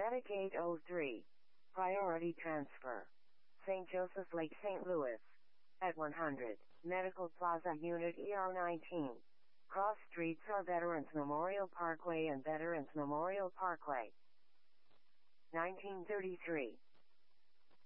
Medicaid 03. Priority transfer. St. Joseph's Lake, St. Louis. At 100. Medical Plaza Unit ER19. Cross streets are Veterans Memorial Parkway and Veterans Memorial Parkway. 1933.